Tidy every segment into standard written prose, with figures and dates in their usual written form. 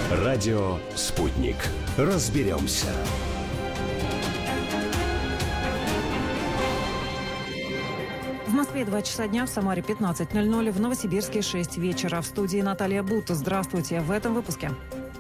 Радио «Спутник». Разберемся. В Москве 2 часа дня, в Самаре 15:00, в Новосибирске 6 вечера. В студии Наталья Бута. Здравствуйте. В этом выпуске.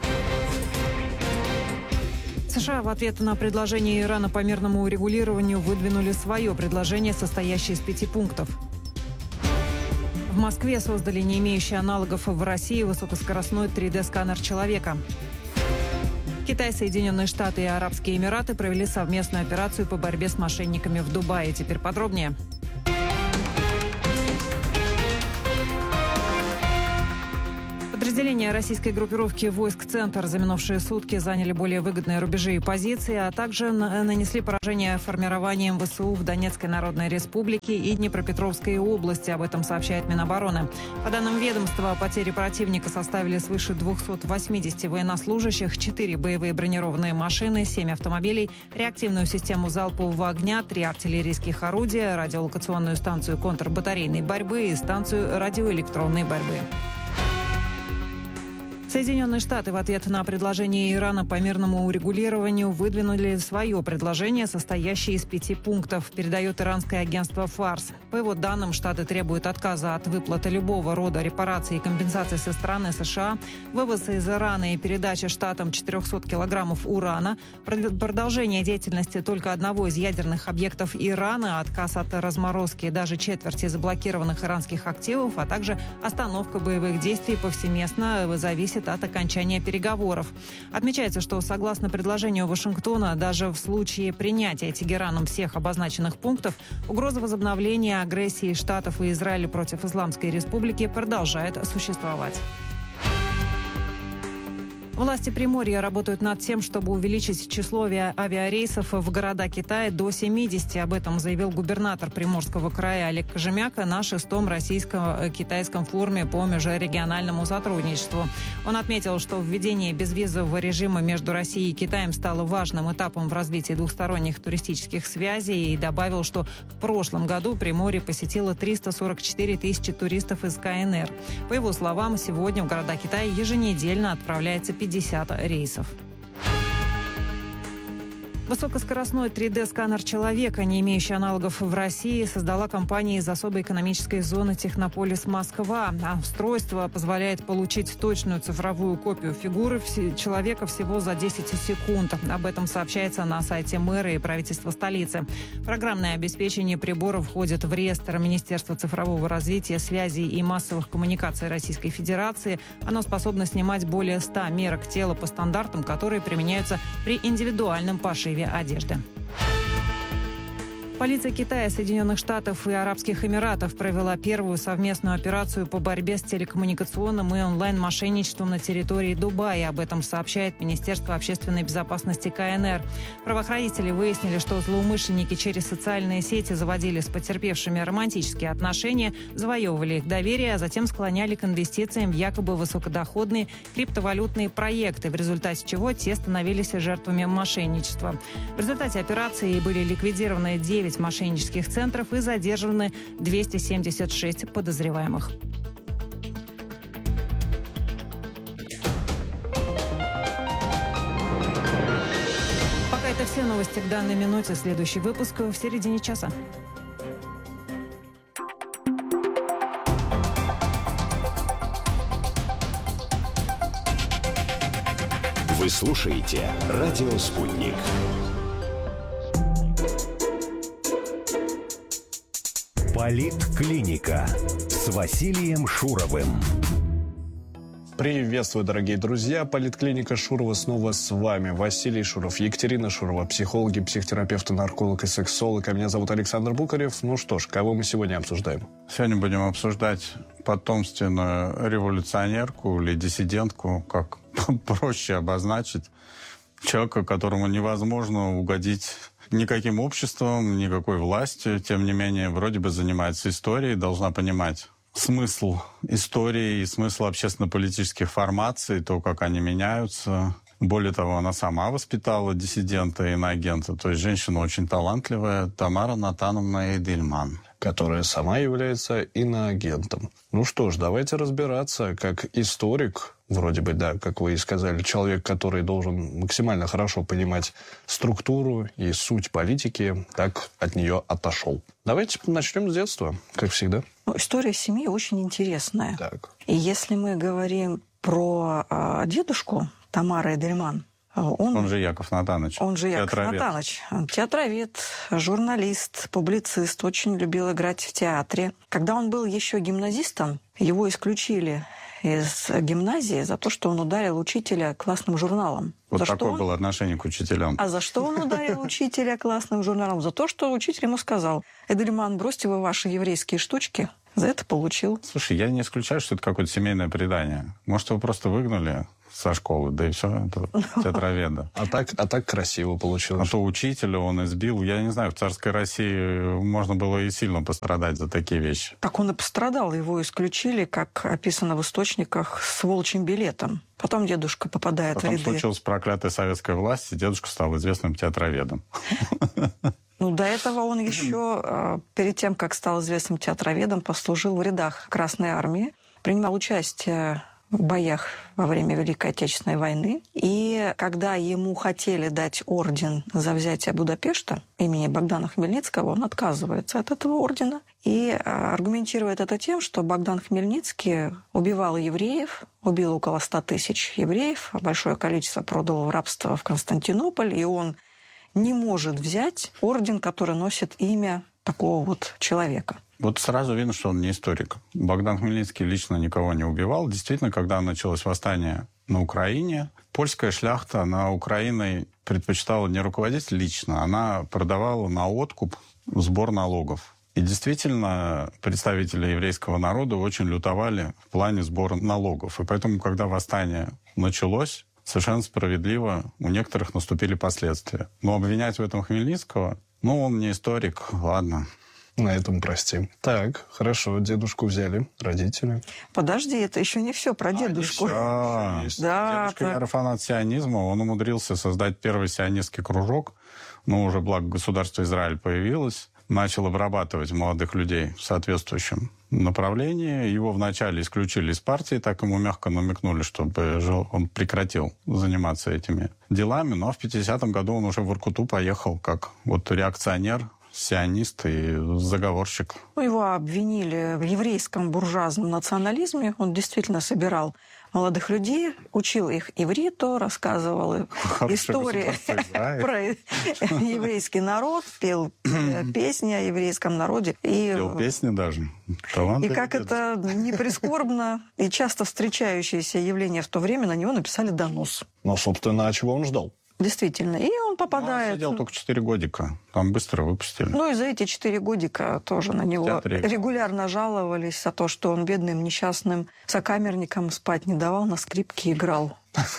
США в ответ на предложение Ирана по мирному урегулированию выдвинули свое предложение, состоящее из 5 пунктов. В Москве создали не имеющий аналогов в России высокоскоростной 3D-сканер человека. Китай, Соединенные Штаты и Арабские Эмираты провели совместную операцию по борьбе с мошенниками в Дубае. Теперь подробнее. Подразделения российской группировки войск «Центр» за минувшие сутки заняли более выгодные рубежи и позиции, а также нанесли поражение формированиям ВСУ в Донецкой Народной Республике и Днепропетровской области. Об этом сообщает Минобороны. По данным ведомства, потери противника составили свыше 280 военнослужащих, 4 боевые бронированные машины, 7 автомобилей, реактивную систему залпового огня, 3 артиллерийских орудия, радиолокационную станцию контрбатарейной борьбы и станцию радиоэлектронной борьбы. Соединенные Штаты в ответ на предложение Ирана по мирному урегулированию выдвинули свое предложение, состоящее из 5 пунктов, передает иранское агентство «Фарс». По его данным, Штаты требуют отказа от выплаты любого рода репараций и компенсаций со стороны США, вывоза из Ирана и передачи Штатам 400 килограммов урана, продолжение деятельности только одного из ядерных объектов Ирана, отказ от разморозки даже четверти заблокированных иранских активов, а также остановка боевых действий повсеместно зависит от окончания переговоров. Отмечается, что согласно предложению Вашингтона, даже в случае принятия Тегераном всех обозначенных пунктов, угроза возобновления агрессии Штатов и Израиля против Исламской Республики продолжает существовать. Власти Приморья работают над тем, чтобы увеличить число авиарейсов в города Китая до 70. Об этом заявил губернатор Приморского края Олег Кожемяка на 6-м российско-китайском форуме по межрегиональному сотрудничеству. Он отметил, что введение безвизового режима между Россией и Китаем стало важным этапом в развитии двухсторонних туристических связей и добавил, что в прошлом году Приморье посетило 344 тысячи туристов из КНР. По его словам, сегодня в города Китая еженедельно отправляется 50 рейсов. Высокоскоростной 3D-сканер человека, не имеющий аналогов в России, создала компания из особой экономической зоны «Технополис Москва». А устройство позволяет получить точную цифровую копию фигуры человека всего за 10 секунд. Об этом сообщается на сайте мэра и правительства столицы. Программное обеспечение прибора входит в реестр Министерства цифрового развития, связи и массовых коммуникаций Российской Федерации. Оно способно снимать более 100 мерок тела по стандартам, которые применяются при индивидуальном пошиве одежды. Полиция Китая, Соединенных Штатов и Арабских Эмиратов провела первую совместную операцию по борьбе с телекоммуникационным и онлайн-мошенничеством на территории Дубая. Об этом сообщает Министерство общественной безопасности КНР. Правоохранители выяснили, что злоумышленники через социальные сети заводили с потерпевшими романтические отношения, завоевывали их доверие, а затем склоняли к инвестициям в якобы высокодоходные криптовалютные проекты, в результате чего те становились жертвами мошенничества. В результате операции были ликвидированы 9 мошеннических центров и задержаны 276 подозреваемых. Пока это все новости к данной минуте. Следующий выпуск в середине часа. Вы слушаете «Радио Спутник». Политклиника с Василием Шуровым. Приветствую, дорогие друзья. Политклиника Шурова снова с вами. Василий Шуров, Екатерина Шурова, психологи, психотерапевты, нарколог и сексолог. А меня зовут Александр Букарев. Ну что ж, кого мы сегодня обсуждаем? Сегодня будем обсуждать потомственную революционерку или диссидентку, как проще обозначить. Человека, которому невозможно угодить никаким обществом, никакой властью. Тем не менее, вроде бы занимается историей, должна понимать смысл истории и смысл общественно-политических формаций, то, как они меняются. Более того, она сама воспитала диссидента и иноагента. То есть женщина очень талантливая, Тамара Натановна Эйдельман, которая сама является иноагентом. Ну что ж, давайте разбираться, как историк, вроде бы, да, как вы и сказали, человек, который должен максимально хорошо понимать структуру и суть политики, так от нее отошел. Давайте начнем с детства, как всегда. История семьи очень интересная. Так. И если мы говорим про дедушку Тамара Эдельман, он же Яков Натанович. Он же Яков Натанович. Театровед, журналист, публицист, очень любил играть в театре. Когда он был еще гимназистом, его исключили из гимназии за то, что он ударил учителя классным журналом. Вот такое было отношение к учителям. А за что он ударил учителя классным журналом? За то, что учитель ему сказал: Эдельман, бросьте вы ваши еврейские штучки. За это получил. Слушай, я не исключаю, что это какое-то семейное предание. Может, его просто выгнали со школы, да и все, это театроведа. А так красиво получилось. А то учителя он избил. Я не знаю, в царской России можно было и сильно пострадать за такие вещи. Так он и пострадал. Его исключили, как описано в источниках, с волчьим билетом. Потом дедушка попадает в ряды. Потом случилась проклятая советская власть, и дедушка стал известным театроведом. До этого он еще, перед тем, как стал известным театроведом, послужил в рядах Красной Армии, принимал участие в боях во время Великой Отечественной войны. И когда ему хотели дать орден за взятие Будапешта имени Богдана Хмельницкого, он отказывается от этого ордена и аргументирует это тем, что Богдан Хмельницкий убивал евреев, убил около 100 тысяч евреев, большое количество продал в рабство в Константинополь, и он не может взять орден, который носит имя такого вот человека. Вот сразу видно, что он не историк. Богдан Хмельницкий лично никого не убивал. Действительно, когда началось восстание на Украине, польская шляхта на Украиной предпочитала не руководить лично, она продавала на откуп сбор налогов. И действительно, представители еврейского народа очень лютовали в плане сбора налогов. И поэтому, когда восстание началось, совершенно справедливо у некоторых наступили последствия. Но обвинять в этом Хмельницкого, он не историк, ладно. На этом простим. Так, хорошо, дедушку взяли, родители. Подожди, это еще не все про дедушку. Да, дедушка ярый фанат сионизма, он умудрился создать первый сионистский кружок, уже благо государство Израиль появилось, начал обрабатывать молодых людей в соответствующем направлении. Его вначале исключили из партии, так ему мягко намекнули, чтобы он прекратил заниматься этими делами. Но в 50-м году он уже в Воркуту поехал как реакционер, сионист и заговорщик. Его обвинили в еврейском буржуазном национализме. Он действительно собирал молодых людей, учил их ивриту, рассказывал истории про еврейский народ, пел песни о еврейском народе. Пел песни даже. И как это не прискорбно, и часто встречающееся явление в то время, на него написали донос. Но, собственно, а чего он ждал? Действительно. И он попадает... Он сидел только 4 годика. Там быстро выпустили. И за эти 4 годика тоже на него регулярно жаловались за то, что он бедным несчастным сокамерникам спать не давал, на скрипке играл.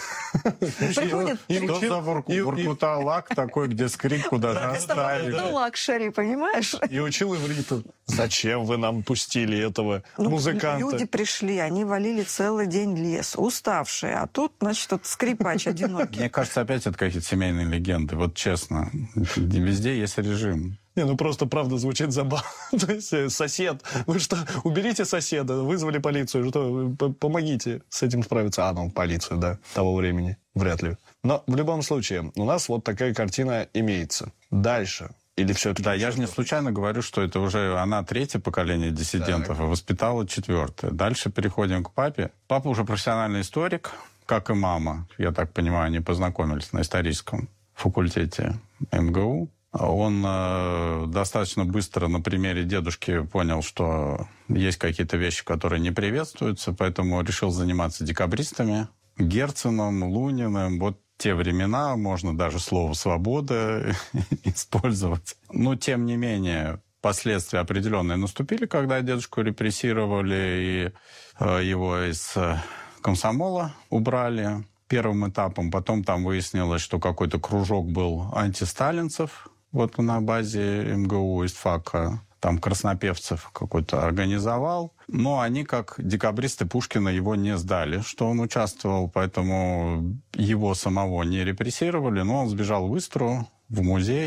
Приходит... Что за воркута-лак такой, где скрипку даже оставили? Это лакшери, понимаешь? И учил ивриту. Зачем вы нам пустили этого музыканта? Люди пришли, они валили целый день лес, уставшие. А тут, значит, скрипач одинокий. Мне кажется, опять это какие-то семейные легенды. Вот честно. Везде есть режим. Просто правда звучит забавно. То есть сосед. Вы что, уберите соседа, вызвали полицию, что, помогите с этим справиться. Полицию, да, того времени. Вряд ли. Но в любом случае, у нас вот такая картина имеется. Дальше. Или все-таки... Да, я же не случайно говорю, что это уже она 3-е поколение диссидентов, а воспитала 4-е. Дальше переходим к папе. Папа уже профессиональный историк, как и мама. Я так понимаю, они познакомились на историческом факультете МГУ. Он достаточно быстро на примере дедушки понял, что есть какие-то вещи, которые не приветствуются, поэтому решил заниматься декабристами, Герценом, Луниным. Вот те времена, можно даже слово «свобода» использовать. Но, тем не менее, последствия определенные наступили, когда дедушку репрессировали, и его из комсомола убрали первым этапом. Потом там выяснилось, что какой-то кружок был антисталинцев, на базе МГУ, ИСТФАКа, там краснопевцев какой-то организовал. Но они, как декабристы Пушкина, его не сдали, что он участвовал, поэтому его самого не репрессировали, но он сбежал в Истру, в музей,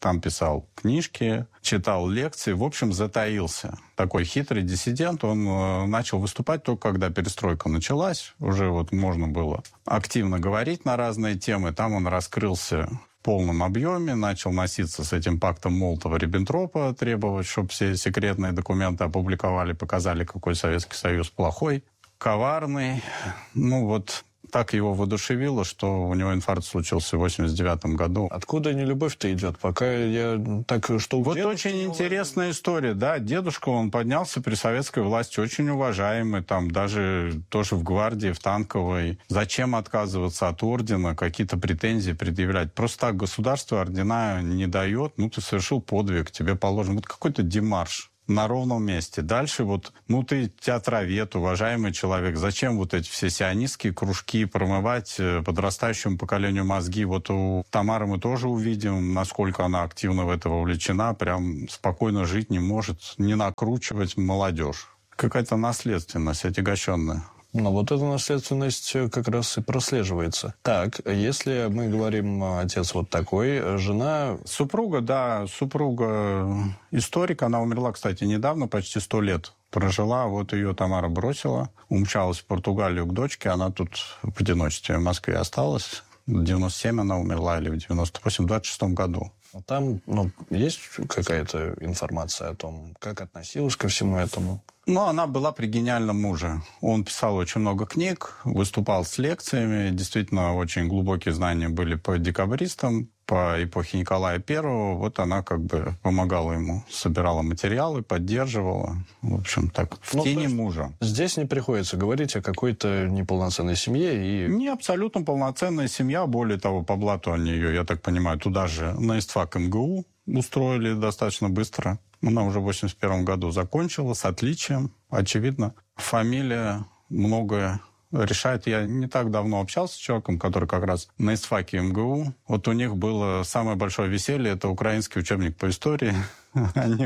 там писал книжки, читал лекции, в общем, затаился. Такой хитрый диссидент, он начал выступать только когда перестройка началась, уже вот можно было активно говорить на разные темы, там он раскрылся в полном объеме, начал носиться с этим пактом Молотова-Риббентропа, требовать, чтобы все секретные документы опубликовали, показали, какой Советский Союз плохой, коварный. Ну вот так его воодушевило, что у него инфаркт случился в 1989 году. Откуда нелюбовь-то идет? Пока я так... что Вот очень интересная история, да. Дедушка, он поднялся при советской власти, очень уважаемый, там даже тоже в гвардии, в танковой. Зачем отказываться от ордена, какие-то претензии предъявлять? Просто так государство ордена не дает. Ну, ты совершил подвиг, тебе положено. Вот какой-то демарш на ровном месте. Дальше вот, ну, ты театровед, уважаемый человек. Зачем вот эти все сионистские кружки промывать подрастающему поколению мозги? Вот у Тамары мы тоже увидим, насколько она активно в это вовлечена. Прям спокойно жить не может, не накручивать молодежь. Какая-то наследственность отягощенная. Но вот эта наследственность как раз и прослеживается. Так, если мы говорим, отец вот такой, жена... Супруга, да, супруга историк. Она умерла, кстати, недавно, почти 100 лет прожила. Вот ее Тамара бросила, умчалась в Португалию к дочке. Она тут в одиночестве в Москве осталась. В 97 она умерла, или в 98, в 26 году. Там, ну, есть какая-то информация о том, как относилась ко всему этому? Ну, она была при гениальном муже. Он писал очень много книг, выступал с лекциями. Действительно, очень глубокие знания были по декабристам, по эпохе Николая I. Вот она как бы помогала ему, собирала материалы, поддерживала. В общем, так, в тени мужа. Здесь не приходится говорить о какой-то неполноценной семье. Не абсолютно полноценная семья. Более того, по блату они ее, я так понимаю, туда же на истфак МГУ устроили достаточно быстро. Она уже в 1981 году закончила с отличием. Очевидно, фамилия многое решает. Я не так давно общался с человеком, который как раз на истфаке МГУ. Вот у них было самое большое веселье. Это украинский учебник по истории. Они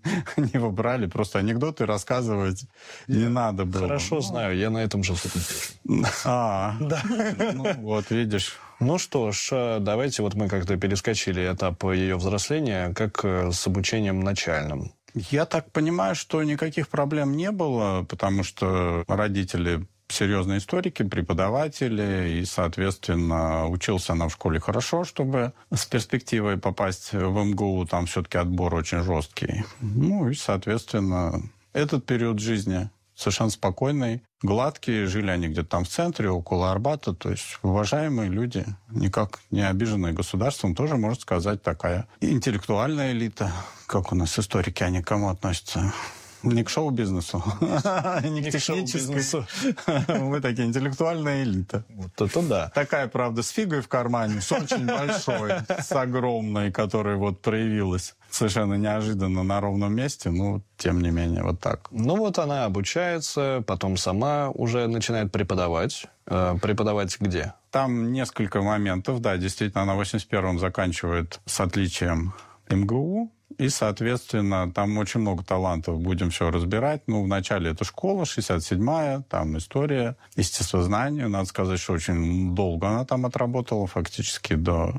его брали, просто анекдоты рассказывать не надо было. Хорошо знаю, я на этом же факультете. Да. Ну, вот, видишь. Ну что ж, давайте вот мы как-то перескочили этап ее взросления, как с обучением начальным. Я так понимаю, что никаких проблем не было, потому что родители серьезные историки, преподаватели, и, соответственно, учился она в школе хорошо, чтобы с перспективой попасть в МГУ, там все-таки отбор очень жесткий. Ну и, соответственно, этот период жизни совершенно спокойный, гладкий, жили они где-то там в центре, около Арбата, то есть уважаемые люди, никак не обиженные государством, тоже, можно сказать, такая интеллектуальная элита, как у нас историки, они к кому относятся? Не к шоу-бизнесу, не к техническому. Мы такие интеллектуальная элита. Вот это да. Такая, правда, с фигой в кармане, с очень большой, с огромной, которая вот проявилась совершенно неожиданно на ровном месте, но тем не менее, вот так. Ну вот она обучается, потом сама уже начинает преподавать. Преподавать где? Там несколько моментов, да, действительно, она в 81-м заканчивает с отличием МГУ. И, соответственно, там очень много талантов, будем все разбирать. Ну, вначале это школа, 67-я, там история, естествознание. Надо сказать, что очень долго она там отработала, фактически до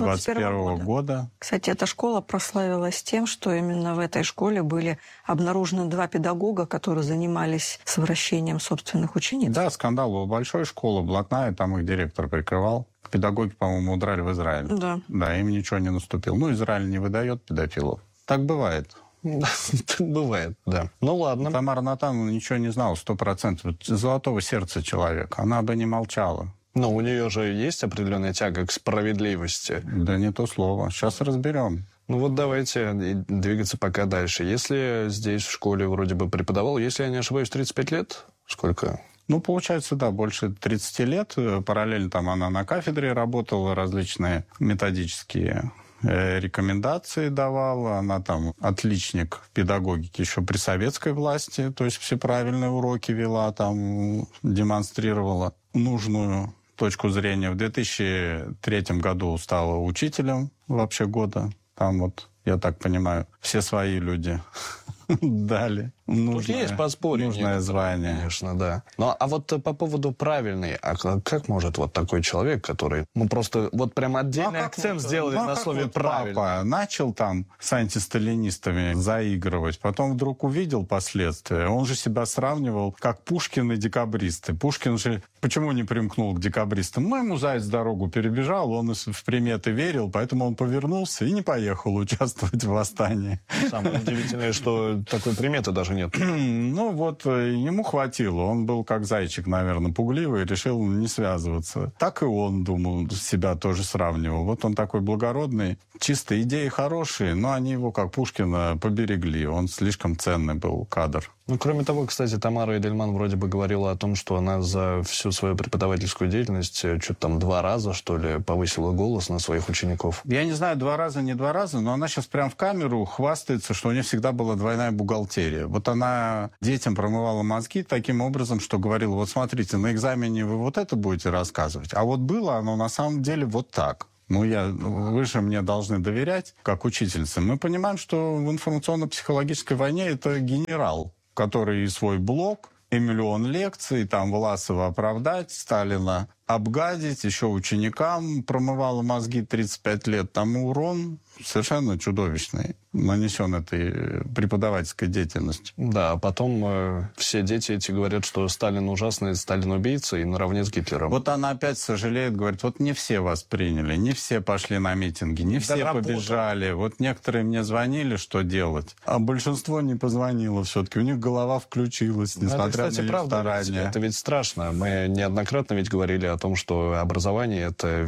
21 года. Кстати, эта школа прославилась тем, что именно в этой школе были обнаружены 2 педагога, которые занимались совращением собственных учениц. Да, скандал был большой, школа блатная, там их директор прикрывал. Педагоги, по-моему, удрали в Израиль. Да. Да, им ничего не наступило. Ну, Израиль не выдает педофилов. Так бывает. Так бывает, да. Ну, ладно. Тамара Натановна ничего не знала, 100%. Золотого сердца человека. Она бы не молчала. Но у нее же есть определенная тяга к справедливости. Да не то слово. Сейчас разберем. Ну вот давайте двигаться пока дальше. Если здесь в школе вроде бы преподавал, если я не ошибаюсь, 35 лет? Сколько? Ну, получается, да, больше 30 лет. Параллельно там она на кафедре работала, различные методические рекомендации давала. Она там отличник педагогики еще при советской власти, то есть все правильные уроки вела, там демонстрировала нужную точку зрения. В 2003 году стала учителем вообще года. Там вот, я так понимаю, все свои люди дали Тут есть поспорье. Нужное звание. Конечно, да. Ну, а вот по поводу правильный, а как может вот такой человек, который, просто вот прям отдельный акцент сделали на слове «правильный». Папа начал там с антисталинистами заигрывать, потом вдруг увидел последствия. Он же себя сравнивал как Пушкин и декабристы. Пушкин же почему не примкнул к декабристам? Ему заяц дорогу перебежал, он в приметы верил, поэтому он повернулся и не поехал участвовать в восстании. Самое удивительное, что такой приметы даже нет. Ну вот, ему хватило. Он был как зайчик, наверное, пугливый, и решил не связываться. Так и он, думал, себя тоже сравнивал. Вот он такой благородный, чисто идеи хорошие, но они его, как Пушкина, поберегли. Он слишком ценный был кадр. Ну, кроме того, кстати, Тамара Эдельман вроде бы говорила о том, что она за всю свою преподавательскую деятельность что-то там 2 раза, что ли, повысила голос на своих учеников. Я не знаю, 2 раза, не 2 раза, но она сейчас прям в камеру хвастается, что у нее всегда была двойная бухгалтерия. Вот она детям промывала мозги таким образом, что говорила, вот смотрите, на экзамене вы вот это будете рассказывать, а вот было оно на самом деле вот так. Вы же мне должны доверять, как учительнице. Мы понимаем, что в информационно-психологической войне это генерал, который и свой блог, и миллион лекций, там Власова оправдать, Сталина обгадить, еще ученикам промывала мозги 35 лет. Там урон совершенно чудовищный нанесен этой преподавательской деятельностью. Да, а потом все дети эти говорят, что Сталин ужасный, Сталин убийца, и наравне с Гитлером. Вот она опять сожалеет, говорит, вот не все вас приняли, не все пошли на митинги, не все побежали. Вот некоторые мне звонили, что делать, а большинство не позвонило все-таки. У них голова включилась, несмотря на их старания. Это ведь страшно. Мы неоднократно ведь говорили о том, что образование — это